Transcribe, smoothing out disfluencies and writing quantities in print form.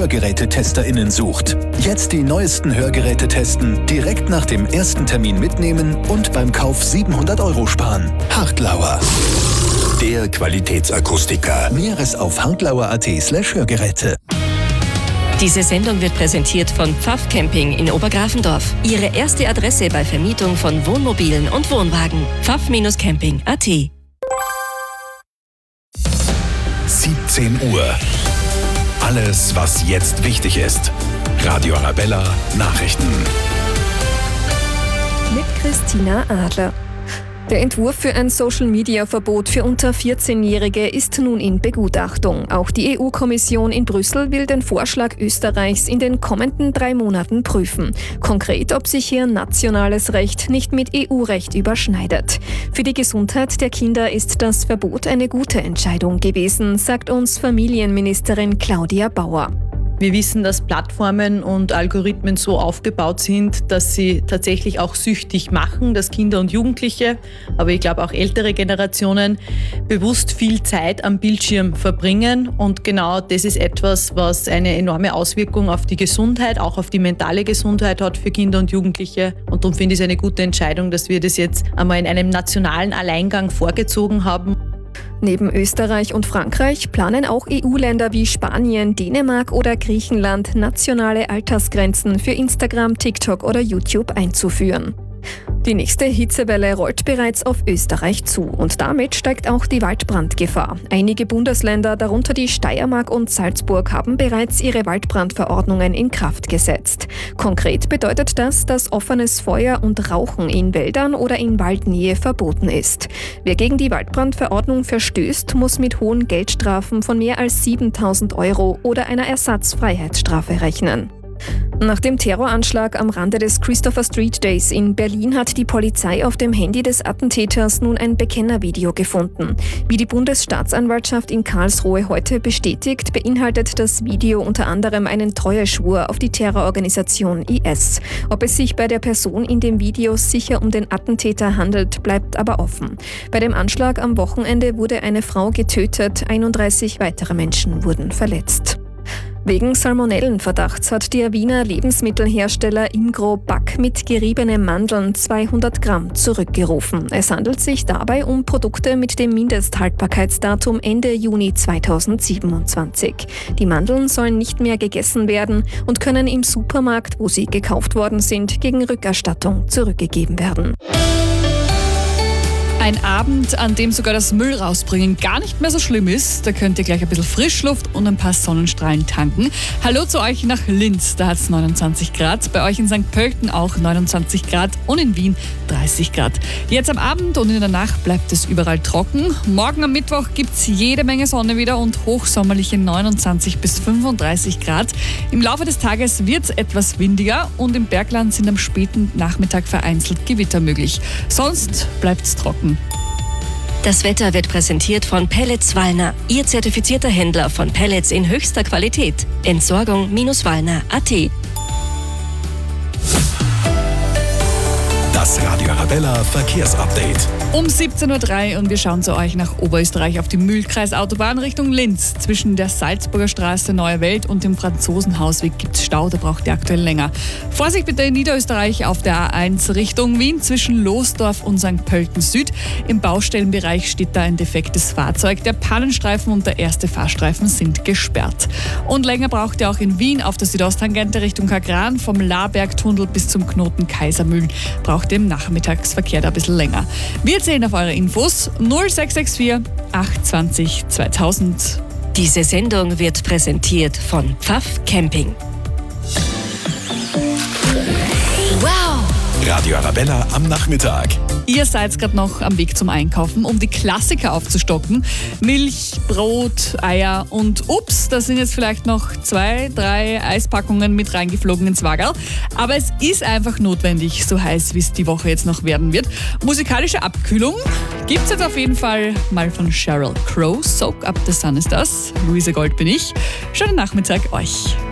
Hörgerätetesterinnen sucht. Jetzt die neuesten Hörgeräte testen, direkt nach dem ersten Termin mitnehmen und beim Kauf 700 € sparen. Hartlauer. Der Qualitätsakustiker. Näheres auf hartlauer.at/Hörgeräte. Diese Sendung wird präsentiert von Pfaff Camping in Obergrafendorf. Ihre erste Adresse bei Vermietung von Wohnmobilen und Wohnwagen. pfaff-camping.at. 17 Uhr. Alles, was jetzt wichtig ist. Radio Arabella Nachrichten. Mit Christina Adler. Der Entwurf für ein Social-Media-Verbot für unter 14-Jährige ist nun in Begutachtung. Auch die EU-Kommission in Brüssel will den Vorschlag Österreichs in den kommenden 3 Monaten prüfen. Konkret, ob sich hier nationales Recht nicht mit EU-Recht überschneidet. Für die Gesundheit der Kinder ist das Verbot eine gute Entscheidung gewesen, sagt uns Familienministerin Claudia Bauer. Wir wissen, dass Plattformen und Algorithmen so aufgebaut sind, dass sie tatsächlich auch süchtig machen, dass Kinder und Jugendliche, aber ich glaube auch ältere Generationen, bewusst viel Zeit am Bildschirm verbringen. Und genau das ist etwas, was eine enorme Auswirkung auf die Gesundheit, auch auf die mentale Gesundheit hat für Kinder und Jugendliche. Und darum finde ich es eine gute Entscheidung, dass wir das jetzt einmal in einem nationalen Alleingang vorgezogen haben. Neben Österreich und Frankreich planen auch EU-Länder wie Spanien, Dänemark oder Griechenland nationale Altersgrenzen für Instagram, TikTok oder YouTube einzuführen. Die nächste Hitzewelle rollt bereits auf Österreich zu und damit steigt auch die Waldbrandgefahr. Einige Bundesländer, darunter die Steiermark und Salzburg, haben bereits ihre Waldbrandverordnungen in Kraft gesetzt. Konkret bedeutet das, dass offenes Feuer und Rauchen in Wäldern oder in Waldnähe verboten ist. Wer gegen die Waldbrandverordnung verstößt, muss mit hohen Geldstrafen von mehr als 7.000 € oder einer Ersatzfreiheitsstrafe rechnen. Nach dem Terroranschlag am Rande des Christopher Street Days in Berlin hat die Polizei auf dem Handy des Attentäters nun ein Bekennervideo gefunden. Wie die Bundesstaatsanwaltschaft in Karlsruhe heute bestätigt, beinhaltet das Video unter anderem einen Treueschwur auf die Terrororganisation IS. Ob es sich bei der Person in dem Video sicher um den Attentäter handelt, bleibt aber offen. Bei dem Anschlag am Wochenende wurde eine Frau getötet, 31 weitere Menschen wurden verletzt. Wegen Salmonellenverdachts hat der Wiener Lebensmittelhersteller Ingro Back mit geriebenem Mandeln 200 Gramm zurückgerufen. Es handelt sich dabei um Produkte mit dem Mindesthaltbarkeitsdatum Ende Juni 2027. Die Mandeln sollen nicht mehr gegessen werden und können im Supermarkt, wo sie gekauft worden sind, gegen Rückerstattung zurückgegeben werden. Ein Abend, an dem sogar das Müll rausbringen gar nicht mehr so schlimm ist. Da könnt ihr gleich ein bisschen Frischluft und ein paar Sonnenstrahlen tanken. Hallo zu euch nach Linz, da hat es 29 Grad. Bei euch in St. Pölten auch 29 Grad und in Wien 30 Grad. Jetzt am Abend und in der Nacht bleibt es überall trocken. Morgen am Mittwoch gibt es jede Menge Sonne wieder und hochsommerliche 29 bis 35 Grad. Im Laufe des Tages wird es etwas windiger und im Bergland sind am späten Nachmittag vereinzelt Gewitter möglich. Sonst bleibt es trocken. Das Wetter wird präsentiert von Pellets Wallner, Ihr zertifizierter Händler von Pellets in höchster Qualität. Entsorgung-wallner.at. Das Radio Arabella Verkehrsupdate. Um 17.03 Uhr und wir schauen zu euch nach Oberösterreich auf die Mühlkreisautobahn Richtung Linz. Zwischen der Salzburger Straße Neue Welt und dem Franzosenhausweg gibt es Stau, da braucht ihr aktuell länger. Vorsicht bitte in Niederösterreich auf der A1 Richtung Wien zwischen Losdorf und St. Pölten Süd. Im Baustellenbereich steht da ein defektes Fahrzeug. Der Pannenstreifen und der erste Fahrstreifen sind gesperrt. Und länger braucht ihr auch in Wien auf der Südosttangente Richtung Kagran vom Labergtunnel bis zum Knoten Kaisermühlen. Braucht ihr im Nachmittagsverkehr da ein bisschen länger. Wir zählen auf eure Infos 0664 820 2000. Diese Sendung wird präsentiert von Pfaff Camping. Wow! Radio Arabella am Nachmittag. Ihr seid gerade noch am Weg zum Einkaufen, um die Klassiker aufzustocken. Milch, Brot, Eier und ups, da sind jetzt vielleicht noch 2, 3 Eispackungen mit reingeflogen ins Waggerl. Aber es ist einfach notwendig, so heiß wie es die Woche jetzt noch werden wird. Musikalische Abkühlung gibt's jetzt auf jeden Fall mal von Sheryl Crow. Soak Up the Sun ist das. Luise Gold bin ich. Schönen Nachmittag euch.